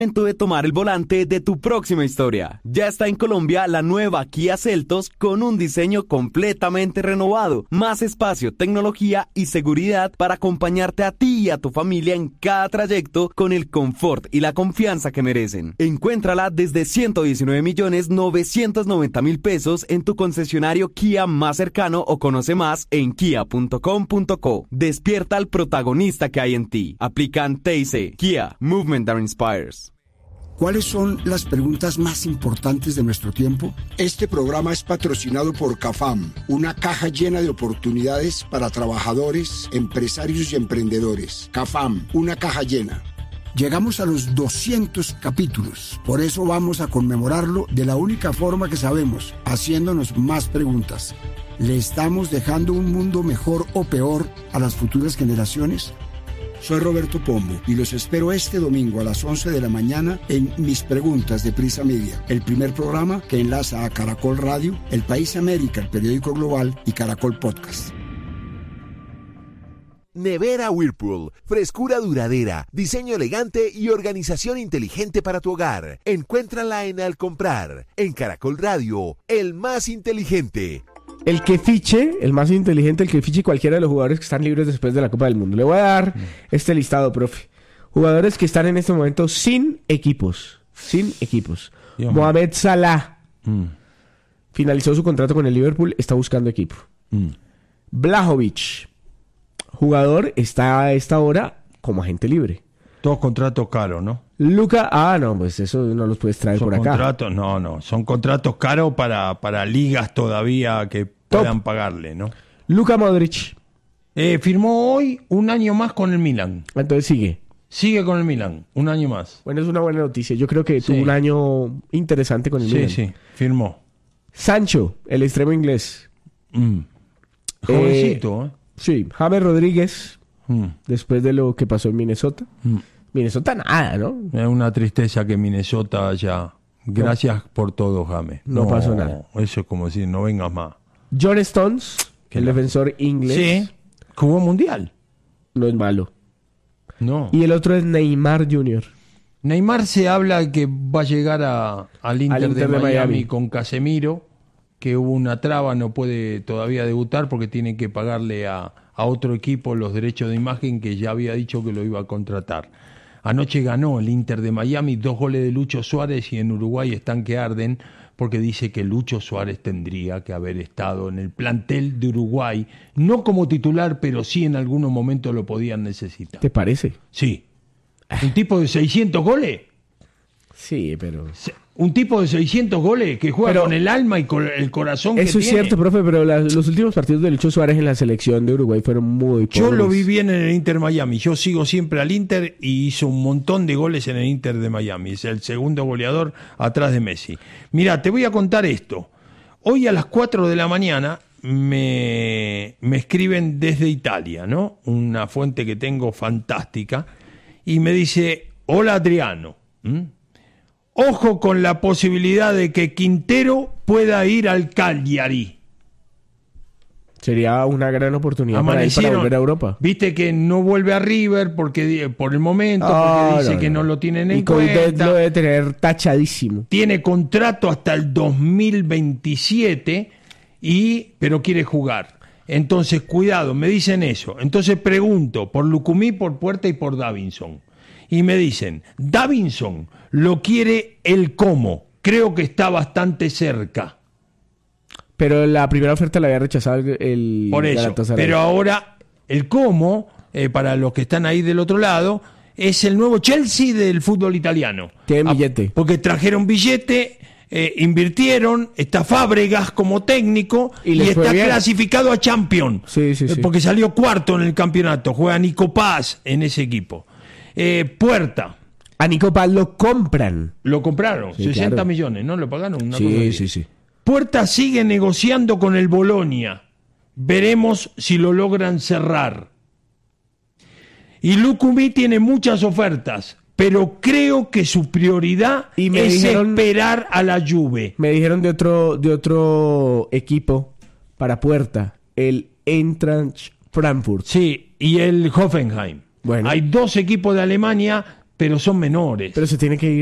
Momento de tomar el volante de tu próxima historia. Ya está en Colombia la nueva Kia Seltos con un diseño completamente renovado, más espacio, tecnología y seguridad para acompañarte a ti y a tu familia en cada trayecto con el confort y la confianza que merecen. Encuéntrala desde 119.990.000 pesos en tu concesionario Kia más cercano o conoce más en kia.com.co. Despierta al protagonista que hay en ti. Aplican TIC. Kia, Movement that Inspires. ¿Cuáles son las preguntas más importantes de nuestro tiempo? Este programa es patrocinado por CAFAM, una caja llena de oportunidades para trabajadores, empresarios y emprendedores. CAFAM, una caja llena. Llegamos a los 200 capítulos, por eso vamos a conmemorarlo de la única forma que sabemos, haciéndonos más preguntas. ¿Le estamos dejando un mundo mejor o peor a las futuras generaciones? Soy Roberto Pombo y los espero este domingo a las 11 de la mañana en Mis Preguntas de Prisa Media, el primer programa que enlaza a Caracol Radio, El País América, el periódico global y Caracol Podcast. Nevera Whirlpool, frescura duradera, diseño elegante y organización inteligente para tu hogar. Encuéntrala en Al Comprar, en Caracol Radio, el más inteligente. El que fiche, el más inteligente, el que fiche cualquiera de los jugadores que están libres después de la Copa del Mundo. Le voy a dar este listado, profe. Jugadores que están en este momento sin equipos. Mohamed Salah finalizó su contrato con el Liverpool, está buscando equipo. Vlahovic, jugador, está a esta hora como agente libre. Todos contratos caros, ¿no? Pues eso no los puedes traer por acá. Son contratos caros para ligas todavía que puedan pagarle, ¿no? Luka Modric. Firmó hoy un año más con el Milan. Entonces sigue. Sigue con el Milan, un año más. Bueno, es una buena noticia. Yo creo que tuvo un año interesante con el Milan. Sí, firmó. Sancho, el extremo inglés. Jovencito, ¿eh? Sí, James Rodríguez, después de lo que pasó en Minnesota. Minnesota nada, ¿no? Es una tristeza que Minnesota ya... Gracias por todo, James. No pasó nada. Eso es como decir, no vengas más. John Stones, el defensor inglés. Sí, jugó mundial. No es malo. No. Y el otro es Neymar Jr. Neymar se habla que va a llegar al Inter de Miami con Casemiro, que hubo una traba, no puede todavía debutar porque tiene que pagarle a otro equipo los derechos de imagen que ya había dicho que lo iba a contratar. Anoche ganó el Inter de Miami, 2 goles de Lucho Suárez, y en Uruguay están que arden porque dice que Lucho Suárez tendría que haber estado en el plantel de Uruguay, no como titular, pero sí en algunos momentos lo podían necesitar. ¿Te parece? Sí. ¿Un tipo de 600 goles? Sí, pero... Un tipo de 600 goles que juega con el alma y con el corazón que tiene. Eso es cierto, profe, pero los últimos partidos de Lucho Suárez en la selección de Uruguay fueron muy pobres. Yo lo vi bien en el Inter Miami. Yo sigo siempre al Inter y hizo un montón de goles en el Inter de Miami. Es el segundo goleador atrás de Messi. Mira, te voy a contar esto. Hoy a las 4 de la mañana me escriben desde Italia, ¿no? Una fuente que tengo fantástica. Y me dice, hola Adriano. Ojo con la posibilidad de que Quintero pueda ir al Cagliari. Sería una gran oportunidad para volver a Europa. Viste que no vuelve a River porque por el momento, porque dice que no lo tienen en cuenta. Y lo debe tener tachadísimo. Tiene contrato hasta el 2027, pero quiere jugar. Entonces, cuidado, me dicen eso. Entonces pregunto por Lucumí, por Puerta y por Davinson. Y me dicen, Davinson lo quiere el Como. Creo que está bastante cerca. Pero la primera oferta la había rechazado el por eso, Galatasaray. Pero ahora el Como, para los que están ahí del otro lado, es el nuevo Chelsea del fútbol italiano. Tiene billete. Porque trajeron billete, invirtieron, está Fábregas como técnico y está clasificado a Champions. Sí. Porque salió cuarto en el campeonato. Juega Nico Paz en ese equipo. Puerta. A Nico Paz lo compran. Lo compraron, sí, 60 claro. millones, ¿no? Lo pagaron. Sí. Puerta sigue negociando con el Bolonia. Veremos si lo logran cerrar. Y Lucumí tiene muchas ofertas, pero creo que su prioridad es esperar a la Juve. Me dijeron de otro equipo para Puerta, el Eintracht Frankfurt. Sí, y el Hoffenheim. Bueno. Hay 2 equipos de Alemania pero son menores. Pero se tiene que ir